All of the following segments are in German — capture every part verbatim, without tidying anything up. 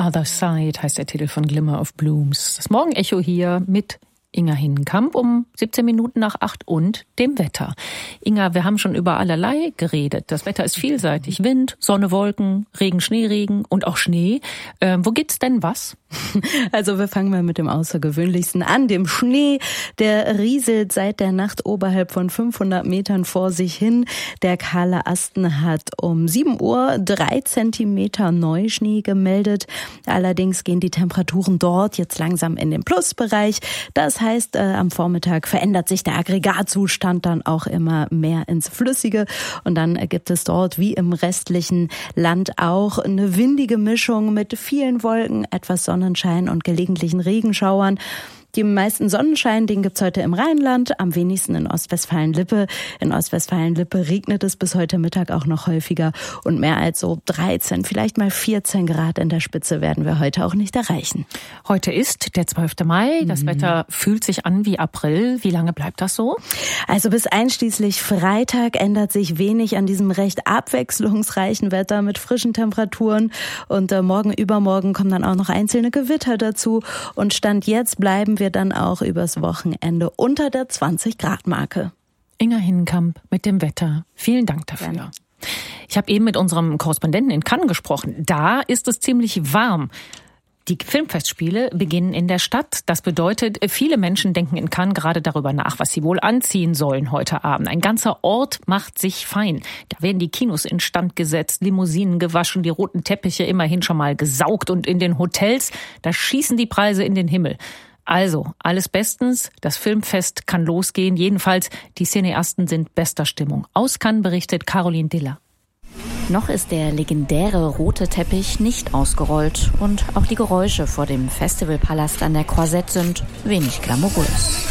Other Side heißt der Titel von Glimmer of Blooms. Das Morgenecho hier mit Inga Hinnenkamp um siebzehn Minuten nach acht und dem Wetter. Inga, wir haben schon über allerlei geredet. Das Wetter ist vielseitig. Wind, Sonne, Wolken, Regen, Schneeregen und auch Schnee. Ähm, wo gibt's denn was? Also wir fangen mal mit dem Außergewöhnlichsten an, dem Schnee. Der rieselt seit der Nacht oberhalb von fünfhundert Metern vor sich hin. Der Kahle Asten hat um sieben Uhr drei Zentimeter Neuschnee gemeldet. Allerdings gehen die Temperaturen dort jetzt langsam in den Plusbereich. Das heißt, äh, am Vormittag verändert sich der Aggregatzustand dann auch immer mehr ins Flüssige. Und dann äh, gibt es dort wie im restlichen Land auch eine windige Mischung mit vielen Wolken, etwas Sonnenschein und gelegentlichen Regenschauern. Die meisten Sonnenschein, den gibt's heute im Rheinland, am wenigsten in Ostwestfalen-Lippe. In Ostwestfalen-Lippe regnet es bis heute Mittag auch noch häufiger und mehr als so dreizehn, vielleicht mal vierzehn Grad in der Spitze werden wir heute auch nicht erreichen. Heute ist der zwölfte Mai. Das mhm. Wetter fühlt sich an wie April. Wie lange bleibt das so? Also bis einschließlich Freitag ändert sich wenig an diesem recht abwechslungsreichen Wetter mit frischen Temperaturen. Und äh, morgen, übermorgen kommen dann auch noch einzelne Gewitter dazu. Und Stand jetzt bleiben wir dann auch übers Wochenende unter der zwanzig Grad Marke. Inga Hinnenkamp mit dem Wetter. Vielen Dank dafür. Ja. Ich habe eben mit unserem Korrespondenten in Cannes gesprochen. Da ist es ziemlich warm. Die Filmfestspiele beginnen in der Stadt. Das bedeutet, viele Menschen denken in Cannes gerade darüber nach, was sie wohl anziehen sollen heute Abend. Ein ganzer Ort macht sich fein. Da werden die Kinos instand gesetzt, Limousinen gewaschen, die roten Teppiche immerhin schon mal gesaugt und in den Hotels, da schießen die Preise in den Himmel. Also, alles bestens, das Filmfest kann losgehen. Jedenfalls, die Cineasten sind bester Stimmung. Aus Cannes berichtet Caroline Diller. Noch ist der legendäre rote Teppich nicht ausgerollt und auch die Geräusche vor dem Festivalpalast an der Croisette sind wenig glamourös.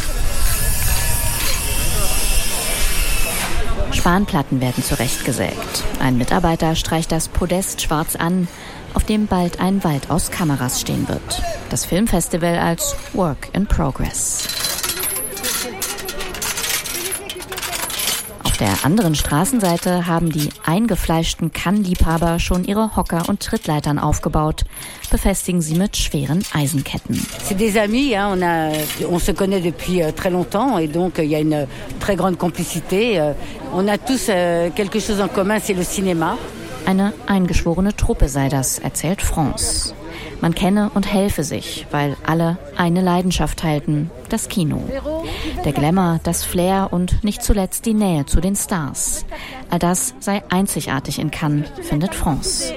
Spanplatten werden zurechtgesägt. Ein Mitarbeiter streicht das Podest schwarz an, auf dem bald ein Wald aus Kameras stehen wird. Das Filmfestival als Work in Progress. Auf der anderen Straßenseite haben die eingefleischten Cannes-Liebhaber schon ihre Hocker und Trittleitern aufgebaut, befestigen sie mit schweren Eisenketten. C'est des amis, hein, on a, on se connaît depuis très longtemps et donc il y a une très grande complicité. On a tous quelque chose en commun, c'est le cinéma. Eine eingeschworene Truppe sei das, erzählt France. Man kenne und helfe sich, weil alle eine Leidenschaft teilten, das Kino. Der Glamour, das Flair und nicht zuletzt die Nähe zu den Stars. All das sei einzigartig in Cannes, findet France.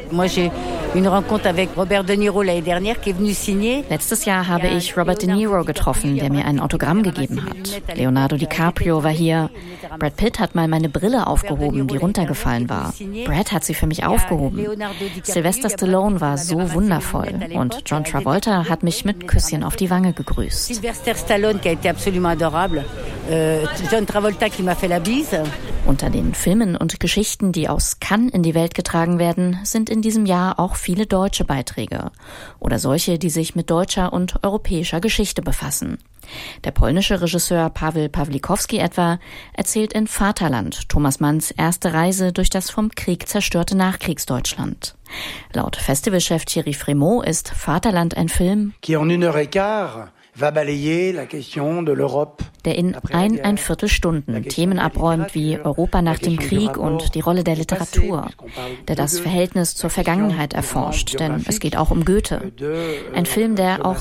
Letztes Jahr habe ich Robert De Niro getroffen, der mir ein Autogramm gegeben hat. Leonardo DiCaprio war hier. Brad Pitt hat mal meine Brille aufgehoben, die runtergefallen war. Brad hat sie für mich aufgehoben. Sylvester Stallone war so wundervoll. Und John Travolta hat mich mit Küsschen auf die Wange gegrüßt. Sylvester Stallone, qui a été absolument adorable. John Travolta, qui m'a fait la bise. Unter den Filmen und Geschichten, die aus Cannes in die Welt getragen werden, sind in diesem Jahr auch viele deutsche Beiträge. Oder solche, die sich mit deutscher und europäischer Geschichte befassen. Der polnische Regisseur Paweł Pawlikowski etwa erzählt in Vaterland Thomas Manns erste Reise durch das vom Krieg zerstörte Nachkriegsdeutschland. Laut Festivalchef Thierry Frémaux ist Vaterland ein Film, qui en une heure et quart va balayer la question de l'Europe. Der in eineinviertel Stunden Themen abräumt wie Europa nach dem Krieg und die Rolle der Literatur, der das Verhältnis zur Vergangenheit erforscht, denn es geht auch um Goethe. Ein Film, der auch